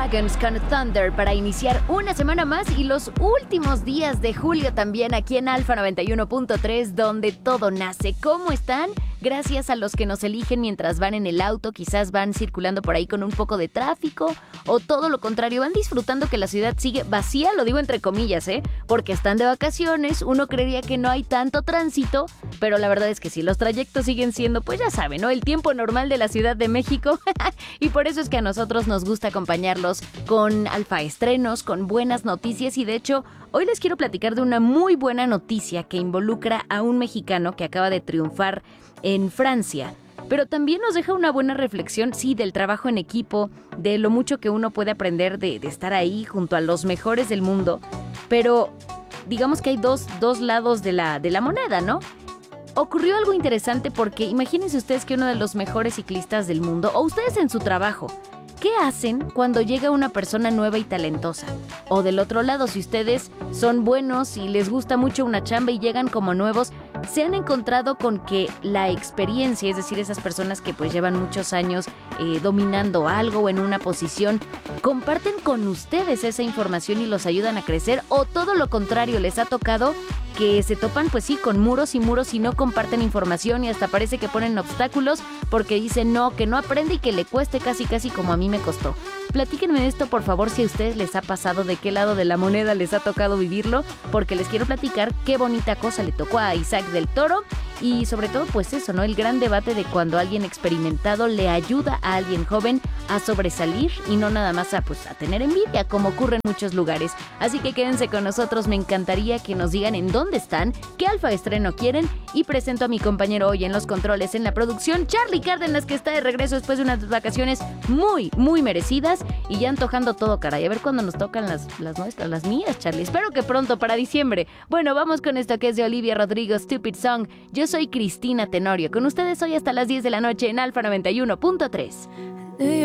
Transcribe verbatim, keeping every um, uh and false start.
Dragons con Thunder para iniciar una semana más y los últimos días de julio también aquí en Alfa noventa y uno punto tres, donde todo nace. ¿Cómo están? Gracias a los que nos eligen mientras van en el auto, quizás van circulando por ahí con un poco de tráfico o todo lo contrario, van disfrutando que la ciudad sigue vacía, lo digo entre comillas, ¿eh? Porque están de vacaciones, uno creería que no hay tanto tránsito, pero la verdad es que sí, los trayectos siguen siendo, pues ya saben, ¿no? El tiempo normal de la Ciudad de México y por eso es que a nosotros nos gusta acompañarlos con alfa estrenos, con buenas noticias y de hecho, hoy les quiero platicar de una muy buena noticia que involucra a un mexicano que acaba de triunfar en Francia. Pero también nos deja una buena reflexión, sí, del trabajo en equipo, de lo mucho que uno puede aprender de, de estar ahí junto a los mejores del mundo. Pero digamos que hay dos, dos lados de la, de la moneda, ¿no? Ocurrió algo interesante porque imagínense ustedes que uno de los mejores ciclistas del mundo, o ustedes en su trabajo, ¿qué hacen cuando llega una persona nueva y talentosa? O del otro lado, si ustedes son buenos y les gusta mucho una chamba y llegan como nuevos, se han encontrado con que la experiencia, es decir, esas personas que pues llevan muchos años eh, dominando algo o en una posición, comparten con ustedes esa información y los ayudan a crecer, o todo lo contrario, les ha tocado que se topan pues sí con muros y muros y no comparten información y hasta parece que ponen obstáculos porque dicen no, que no aprende y que le cueste casi casi como a mí me costó. Platíquenme de esto por favor si a ustedes les ha pasado, de qué lado de la moneda les ha tocado vivirlo, porque les quiero platicar qué bonita cosa le tocó a Isaac del Toro y sobre todo pues eso, ¿no? El gran debate de cuando alguien experimentado le ayuda a alguien joven a sobresalir y no nada más a pues a tener envidia como ocurre en muchos lugares. Así que quédense con nosotros, me encantaría que nos digan en dónde están, qué alfa estreno quieren y presento a mi compañero hoy en los controles en la producción, Charlie Cárdenas, que está de regreso después de unas vacaciones muy, muy merecidas y ya antojando todo, caray. A ver cuándo nos tocan las, las nuestras, las mías, Charlie. Espero que pronto para diciembre. Bueno, vamos con esto que es de Olivia Rodrigo, Stupid Song. Yo soy Cristina Tenorio, con ustedes hoy hasta las diez de la noche en Alfa noventa y uno punto tres.